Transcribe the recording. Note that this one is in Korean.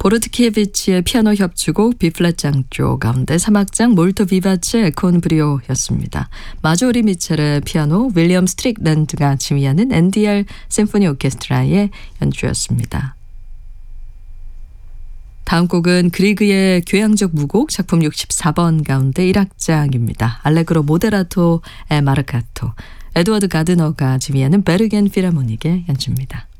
보르트키에비치의 피아노 협주곡 B플랫 장조 가운데 3악장 몰토 비바체 콘 브리오였습니다. 마조리 미첼의 피아노, 윌리엄 스트릭랜드가 지휘하는 NDR 심포니 오케스트라의 연주였습니다. 다음 곡은 그리그의 교향적 무곡 작품 64번 가운데 1악장입니다. 알레그로 모데라토 에 마르카토, 에드워드 가드너가 지휘하는 베르겐 필하모닉의 연주입니다.